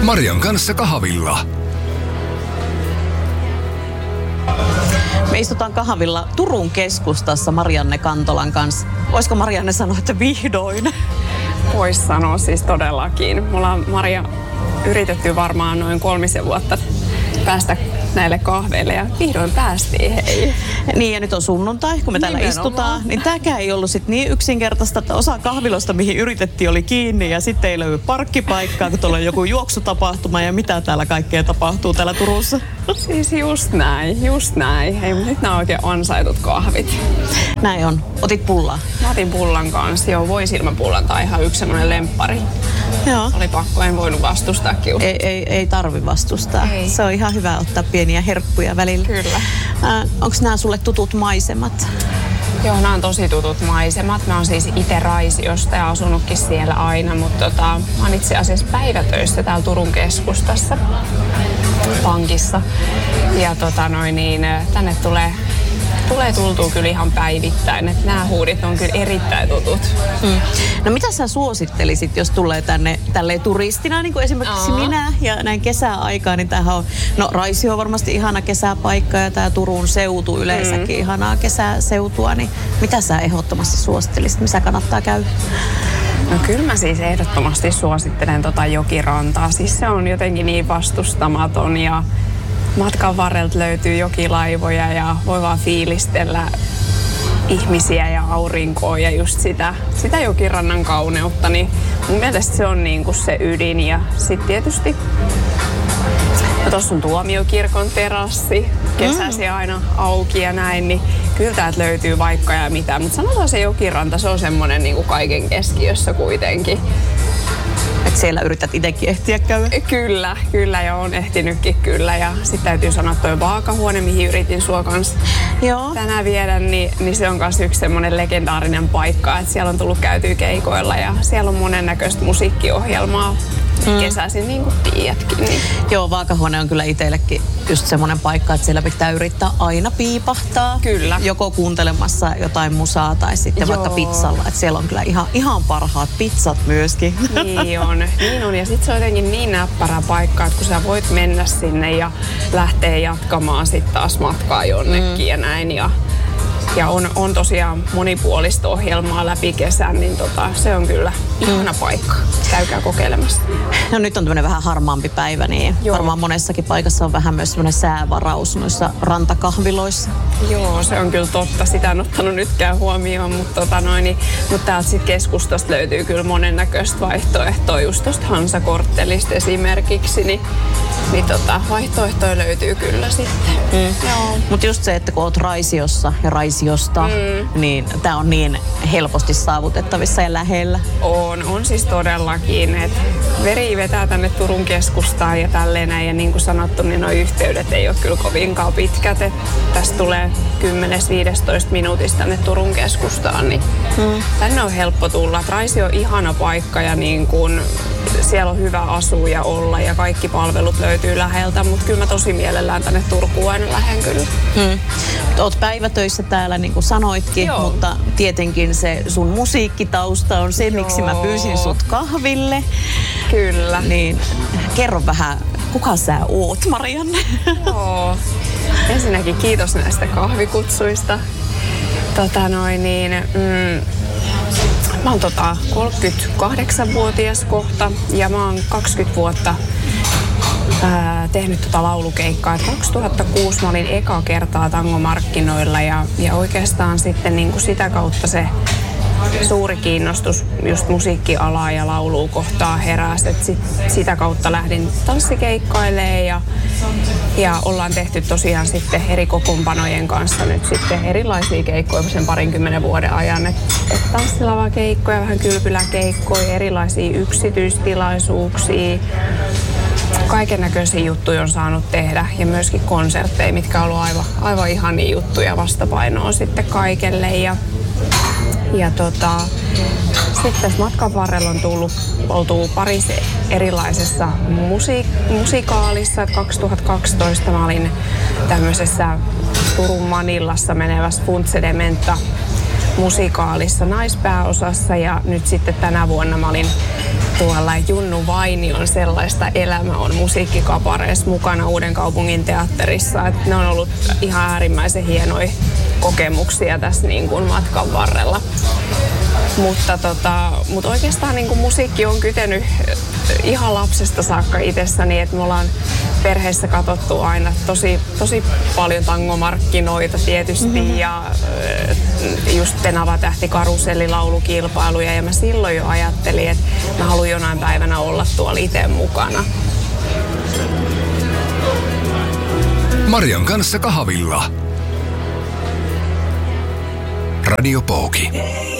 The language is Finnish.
Marian kanssa kahvilla. Me istutaan kahvilla Turun keskustassa Marianne Kantolan kanssa. Voisiko Marianne sanoa, että vihdoin? Vois sanoa siis todellakin. Mulla on Maria yritetty varmaan noin 3 vuotta päästä näille kahveille ja vihdoin päästiin, hei. Niin ja nyt on sunnuntai, kun me täällä istutaan, niin tääkään ei ollut sit niin yksinkertaista, että osa kahvilosta, mihin yritettiin, oli kiinni ja sitten ei löydy parkkipaikkaa, kun tuolla on joku juoksutapahtuma ja mitä täällä kaikkea tapahtuu täällä Turussa. Siis just näin. Hei, mutta nyt nämä on oikein ansaitut kahvit. Näin on. Otit pullaa? Mä otin pullan kanssa, joo, voisilmapullan tai ihan yksi semmoinen lemppari. Joo. Oli pakko, en voinut vastustaa kiusata. Ei tarvi vastustaa. Ei. Se on ihan hyvä ottaa pieniä herkkuja välillä. Kyllä. Onko nämä sulle tutut maisemat? Joo, nämä on tosi tutut maisemat. Mä oon siis itse Raisiosta ja asunutkin siellä aina, mutta mä oon itse asiassa päivätöissä täällä Turun keskustassa pankissa. Ja tänne tulee tultua kyllä ihan päivittäin. Että nämä huudit on kyllä erittäin tutut. No mitä sä suosittelisit, jos tulee tänne tälleen turistina, niin kuin esimerkiksi minä ja näin kesäaikaa, niin tämähän on, no Raisio on varmasti ihana kesäpaikka ja tämä Turun seutu yleensäkin ihanaa kesäseutua, niin mitä sä ehdottomasti suosittelisit, missä kannattaa käydä? No kyllä mä siis ehdottomasti suosittelen Jokirantaa. Siis se on jotenkin niin vastustamaton ja matkan varrelta löytyy jokilaivoja ja voi vaan fiilistellä ihmisiä ja aurinkoa ja just sitä jokirannan kauneutta. Niin mun mielestä se on niinku se ydin ja sitten tietysti tuossa on Tuomiokirkon terassi, kesäsi aina auki ja näin, niin kyllä täältä löytyy vaikka ja mitä. Mutta sanotaan se jokiranta, se on semmoinen niinku kaiken keskiössä kuitenkin. Että siellä yrität itsekin ehtiä käydä? Kyllä ja on ehtinytkin kyllä. Ja sitten täytyy sanoa toi vaakahuone, mihin yritin sua kanssa tänään viedä, niin se on myös yksi semmoinen legendaarinen paikka. Että siellä on tullut käytyä keikoilla ja siellä on monennäköistä musiikkiohjelmaa kesäisin, niin kuin tiedätkin. Niin. Joo, vaakahuone on kyllä itsellekin just semmoinen paikka, että siellä pitää yrittää aina piipahtaa. Kyllä. Joko kuuntelemassa jotain musaa tai sitten vaikka pizzalla. Että siellä on kyllä ihan parhaat pizzat myöskin. Niin on. Ja sitten se on jotenkin niin näppärä paikka, että kun sä voit mennä sinne ja lähteä jatkamaan sitten taas matkaa jonnekin ja näin. Ja on tosiaan monipuolista ohjelmaa läpi kesän, niin se on kyllä ihana paikka. Käykää kokeilemassa. No nyt on tämmöinen vähän harmaampi päivä, niin varmaan monessakin paikassa on vähän myös semmoinen säävaraus noissa rantakahviloissa. Joo, se on kyllä totta. Sitä en ottanut nytkään huomioon, mutta täältä sitten keskustasta löytyy kyllä monennäköistä vaihtoehtoa. Just tuosta Hansakorttelista esimerkiksi, niin vaihtoehtoja löytyy kyllä sitten. Mutta just se, että kun oot Raisiossa ja Raisiosta, niin tää on niin helposti saavutettavissa ja lähellä. On siis todellakin. Et veri vetää tänne Turun keskustaan ja tälleen näin. Ja niin kuin sanottu, niin nuo yhteydet ei ole kyllä kovinkaan pitkät. Et tästä tulee 10-15 minuutista tänne Turun keskustaan. Niin tänne on helppo tulla. Raisio on ihana paikka ja niin kun siellä on hyvä asua ja olla ja kaikki palvelut löytyy läheltä. Mutta kyllä mä tosi mielellään tänne Turkuun aina lähden kyllä. Oot päivätöissä täällä, niin kuin sanoitkin, mutta tietenkin se sun musiikkitausta on se, miksi mä pyysin sut kahville. Kyllä. Niin kerro vähän, kuka sä oot, Marianne? Ensinnäkin kiitos näistä kahvikutsuista. Mä oon 38-vuotias kohta ja mä oon 20 vuotta tehnyt laulukeikkaa. 2006 mä olin eka kertaa tangomarkkinoilla ja oikeastaan sitten niin kuin sitä kautta se suuri kiinnostus just musiikkialaa ja laulua kohtaa heräsi. Sitä kautta lähdin tanssikeikkailemaan ja ollaan tehty tosiaan sitten eri kokoonpanojen kanssa nyt sitten erilaisia keikkoja sen 20 vuoden ajan. Et tanssilavakeikkoja, vähän kylpyläkeikkoja, erilaisia yksityistilaisuuksia. Kaiken näköisiä juttuja on saanut tehdä ja myöskin konsertteja, mitkä on ollut aivan ihania juttuja vastapainoa sitten kaikelle. Sitten tässä matkan varrella on oltu parissa erilaisessa musikaalissa. 2012 mä olin tämmöisessä Turun Manillassa menevässä Funtsedementa musikaalissa naispääosassa ja nyt sitten tänä vuonna mä olin tuolla. Junnu Vaini on sellaista, elämä on musiikkikapareessa mukana Uudenkaupungin teatterissa. Et ne on ollut ihan äärimmäisen hienoja kokemuksia tässä niin kuin matkan varrella. Mutta oikeastaan niin kuin musiikki on kytenyt ihan lapsesta saakka itsessäni, että me ollaan perheessä katsottu aina tosi paljon tangomarkkinoita tietysti ja just Tenava Tähti karusellilaulukilpailuja ja mä silloin jo ajattelin, että mä haluan jonain päivänä olla tuolla itse mukana. Marian kanssa kahvilla. Radio Pooki.